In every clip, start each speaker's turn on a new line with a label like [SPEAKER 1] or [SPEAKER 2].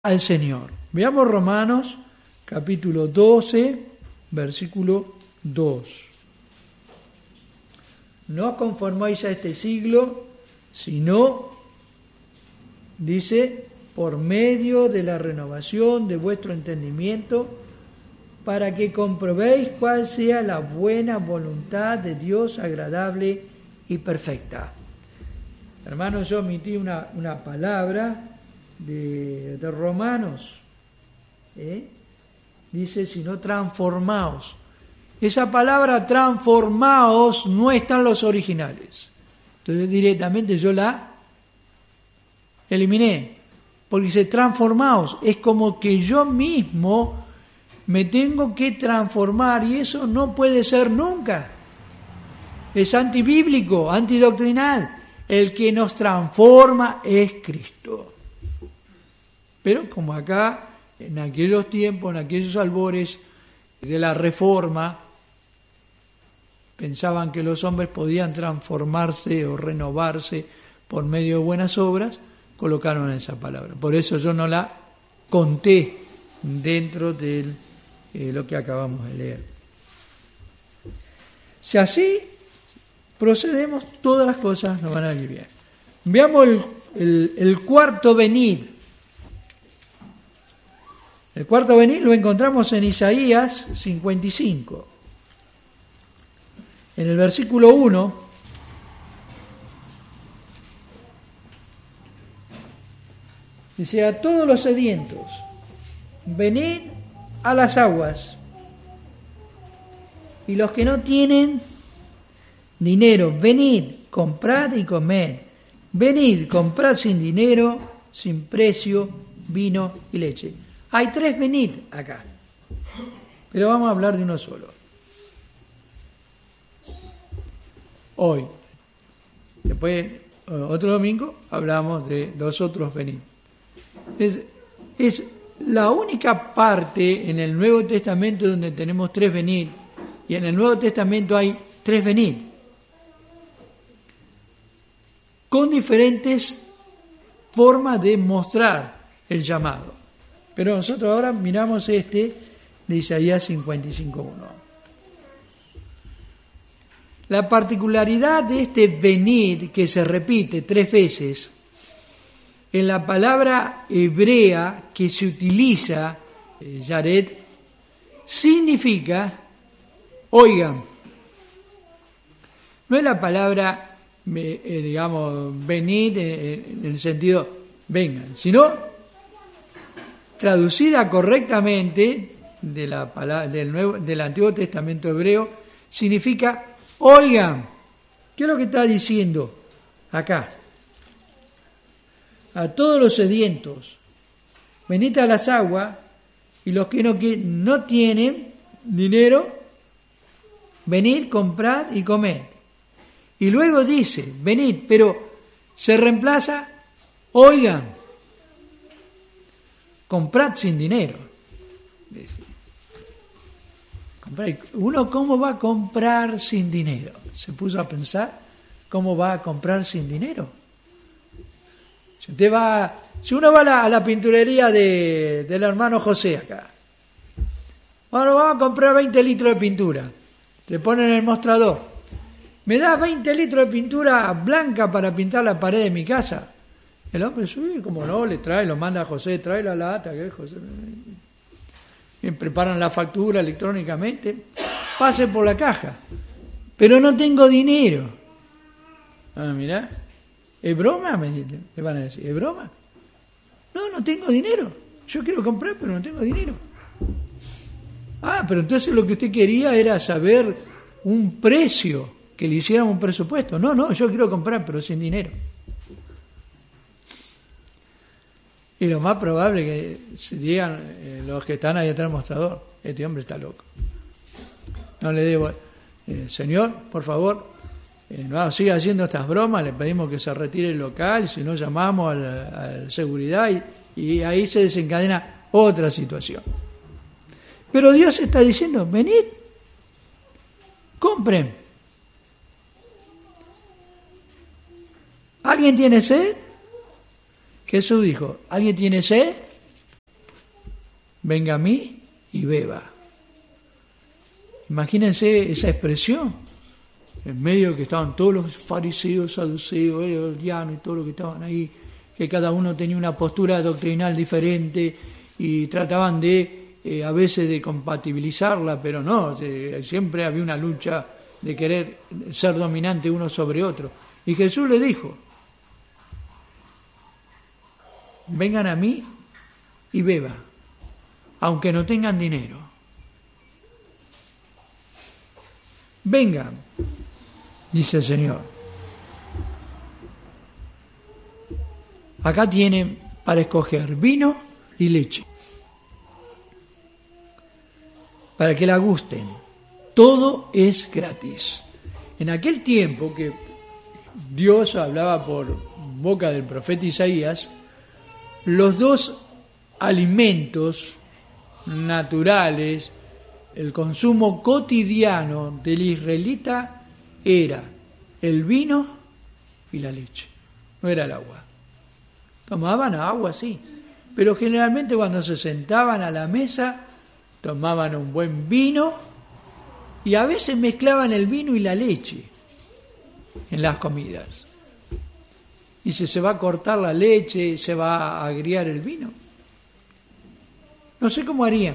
[SPEAKER 1] al Señor. Veamos Romanos capítulo 12, versículo 2. No os conformáis a este siglo, sino, dice, por medio de la renovación de vuestro entendimiento, para que comprobéis cuál sea la buena voluntad de Dios agradable y perfecta. Hermanos, yo omití una palabra de Romanos, dice, sino transformaos. Esa palabra transformaos no está en los originales. Entonces directamente yo la eliminé, porque dice transformaos, es como que yo mismo me tengo que transformar y eso no puede ser nunca. Es antibíblico, antidoctrinal. El que nos transforma es Cristo. Pero como acá, en aquellos tiempos, en aquellos albores de la Reforma, pensaban que los hombres podían transformarse o renovarse por medio de buenas obras, colocaron esa palabra. Por eso yo no la conté dentro de lo que acabamos de leer. Si así procedemos, todas las cosas nos van a ir bien. Veamos el cuarto venir. El cuarto venir lo encontramos en Isaías 55. En el versículo 1, dice: a todos los sedientos, venid a las aguas, y los que no tienen dinero, venid, comprad y comed. Venid, comprad sin dinero, sin precio, vino y leche. Hay tres venid acá, pero vamos a hablar de uno solo. Hoy. Después, otro domingo, hablamos de los otros venid. Es la única parte en el Nuevo Testamento donde tenemos tres venid, y en el Nuevo Testamento hay tres venid, con diferentes formas de mostrar el llamado. Pero nosotros ahora miramos de Isaías 55.1. La particularidad de este venid, que se repite tres veces, en la palabra hebrea que se utiliza, yared, significa, oigan. No es la palabra, venid en el sentido vengan, sino traducida correctamente del Antiguo Testamento hebreo, significa oigan. ¿Qué es lo que está diciendo acá? A todos los sedientos, venid a las aguas, y los que no tienen dinero, venid, comprad y comed. Y luego dice, venid, pero se reemplaza, oigan. Comprad sin dinero. Uno, ¿cómo va a comprar sin dinero? Se puso a pensar, ¿cómo va a comprar sin dinero? Si uno va a la pinturería del hermano José acá, bueno, vamos a comprar 20 litros de pintura. Te ponen en el mostrador. ¿Me das 20 litros de pintura blanca para pintar la pared de mi casa? El hombre, sí, como no, le trae, lo manda a José, trae la lata, que José. Bien, preparan la factura electrónicamente, pase por la caja, pero no tengo dinero. Ah, mirá, ¿es broma? Me van a decir, ¿es broma? No tengo dinero, yo quiero comprar, pero no tengo dinero. Ah, pero entonces lo que usted quería era saber un precio, que le hiciéramos un presupuesto. No, yo quiero comprar, pero sin dinero. Y lo más probable que se digan los que están ahí atrás del mostrador, este hombre está loco. No le debo, señor, por favor, no siga haciendo estas bromas, le pedimos que se retire el local, si no llamamos a la seguridad y ahí se desencadena otra situación. Pero Dios está diciendo, venid, compren. ¿Alguien tiene sed? Jesús dijo, ¿alguien tiene sed? venga a mí y beba. Imagínense esa expresión, en medio que estaban todos los fariseos, saduceos, herodianos y todos los que estaban ahí, que cada uno tenía una postura doctrinal diferente y trataban de, a veces, de compatibilizarla, pero no, siempre había una lucha de querer ser dominante uno sobre otro. Y Jesús le dijo, vengan a mí y beba, aunque no tengan dinero. Vengan, dice el Señor. Acá tienen para escoger vino y leche, para que la gusten. Todo es gratis. En aquel tiempo que Dios hablaba por boca del profeta Isaías, los dos alimentos naturales, el consumo cotidiano del israelita era el vino y la leche, no era el agua. Tomaban agua, sí, pero generalmente cuando se sentaban a la mesa tomaban un buen vino y a veces mezclaban el vino y la leche en las comidas. Y si se va a cortar la leche, se va a agriar el vino. No sé cómo harían,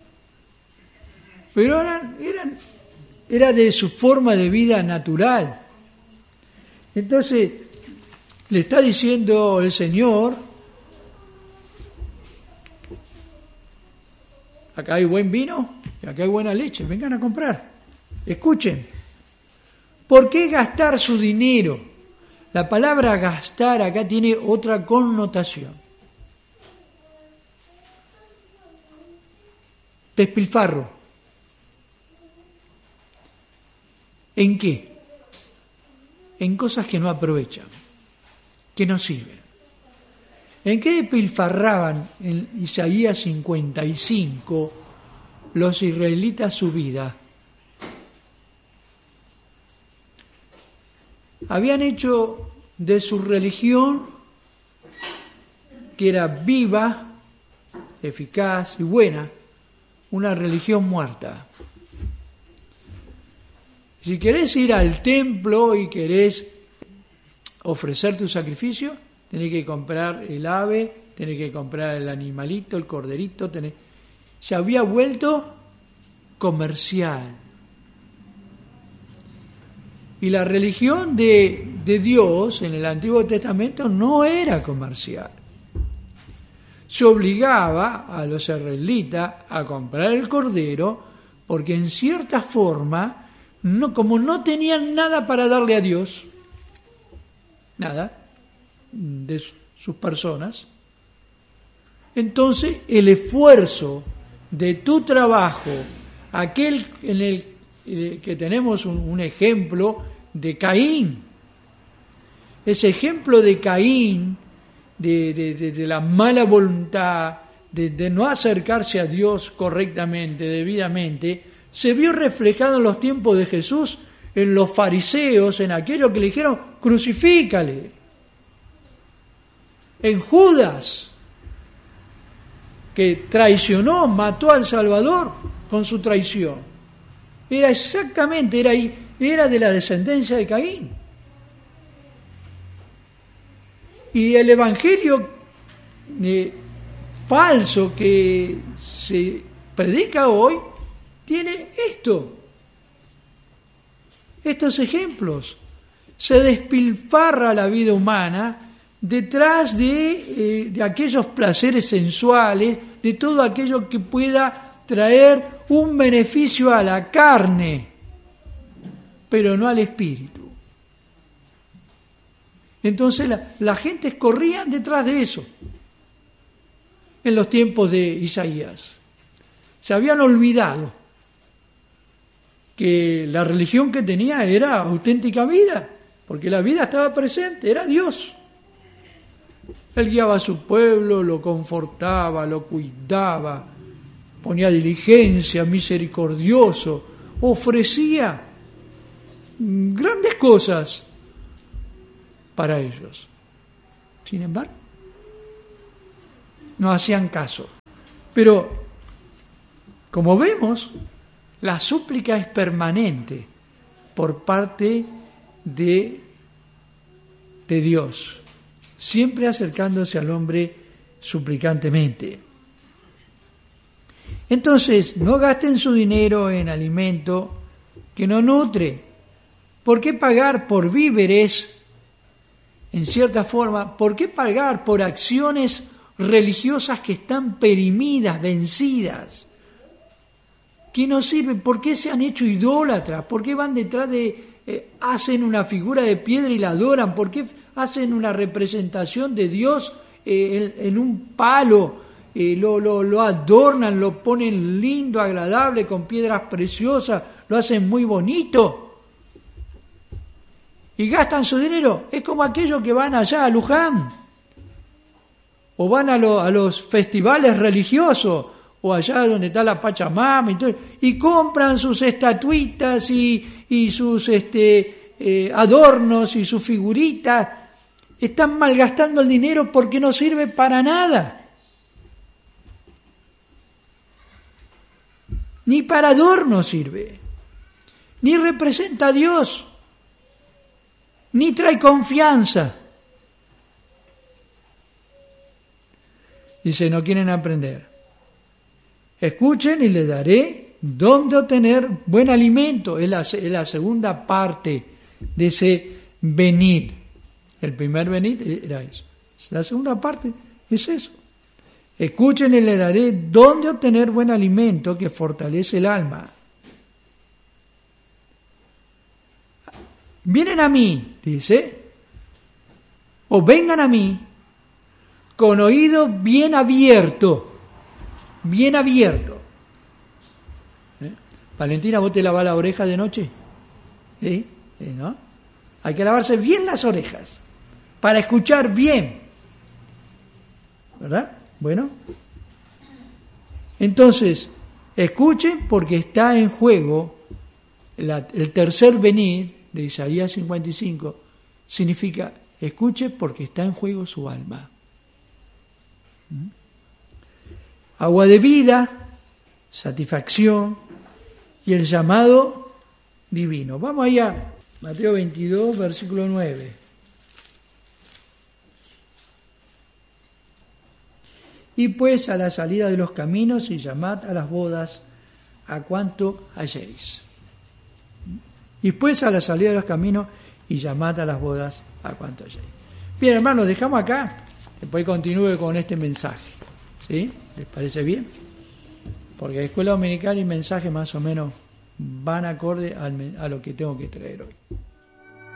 [SPEAKER 1] pero era de su forma de vida natural. Entonces, le está diciendo el Señor, acá hay buen vino y acá hay buena leche, vengan a comprar, escuchen. ¿Por qué gastar su dinero? La palabra gastar acá tiene otra connotación. Despilfarro. ¿En qué? En cosas que no aprovechan, que no sirven. ¿En qué despilfarraban en Isaías 55 los israelitas su vida? Habían hecho de su religión, que era viva, eficaz y buena, una religión muerta. Si querés ir al templo y querés ofrecer tu sacrificio, tenés que comprar el ave, tenés que comprar el animalito, el corderito, se había vuelto comercial. Y la religión de Dios en el Antiguo Testamento no era comercial. Se obligaba a los israelitas a comprar el cordero porque en cierta forma, como no tenían nada para darle a Dios, nada de sus personas, entonces el esfuerzo de tu trabajo, aquel en el que tenemos un ejemplo de Caín, ese ejemplo de Caín, de la mala voluntad, de no acercarse a Dios correctamente, debidamente, se vio reflejado en los tiempos de Jesús, en los fariseos, en aquellos que le dijeron, crucifícale, en Judas, que traicionó, mató al Salvador con su traición. Era exactamente, era de la descendencia de Caín. Y el evangelio falso que se predica hoy tiene estos ejemplos. Se despilfarra la vida humana detrás de aquellos placeres sensuales, de todo aquello que pueda traer un beneficio a la carne, pero no al espíritu. Entonces la gente corría detrás de eso. En los tiempos de Isaías se habían olvidado que la religión que tenía era auténtica vida, porque la vida estaba presente, era Dios. Él guiaba a su pueblo, lo confortaba, lo cuidaba, ponía diligencia, misericordioso, ofrecía grandes cosas para ellos. Sin embargo, no hacían caso. Pero Como vemos, la súplica es permanente por parte de Dios, siempre acercándose al hombre suplicantemente. Entonces, no gasten su dinero en alimento que no nutre. ¿Por qué pagar por víveres, en cierta forma? ¿Por qué pagar por acciones religiosas que están perimidas, vencidas? ¿Qué no sirven? ¿Por qué se han hecho idólatras? ¿Por qué van detrás hacen una figura de piedra y la adoran? ¿Por qué hacen una representación de Dios en un palo? Lo adornan, lo ponen lindo, agradable, con piedras preciosas, lo hacen muy bonito. Y gastan su dinero. Es como aquellos que van allá a Luján, o van a los festivales religiosos, o allá donde está la Pachamama, y compran sus estatuitas y sus adornos y sus figuritas. Están malgastando el dinero porque no sirve para nada. Ni para adorno sirve. Ni representa a Dios. Ni trae confianza. Dice, no quieren aprender. Escuchen y les daré dónde obtener buen alimento. Es la segunda parte de ese venid. El primer venid era eso. La segunda parte es eso. Escuchen y les daré dónde obtener buen alimento que fortalece el alma. Vienen a mí, dice, o vengan a mí con oído bien abierto. Bien abierto. Valentina, ¿vos te lavás la oreja de noche? ¿Sí? ¿No? Hay que lavarse bien las orejas para escuchar bien. ¿Verdad? Bueno. Entonces, escuchen porque está en juego el tercer venir de Isaías 55. Significa, escuche porque está en juego su alma. Agua de vida, satisfacción y el llamado divino. Vamos allá, Mateo 22, versículo 9. Y pues a la salida de los caminos y llamad a las bodas a cuanto halléis. Y pues a la salida de los caminos y llamad a las bodas a cuanto halléis. Bien, hermanos, dejamos acá, después continúe con este mensaje. ¿Sí? ¿Les parece bien? Porque escuela dominical y mensaje más o menos van acorde a lo que tengo que traer hoy.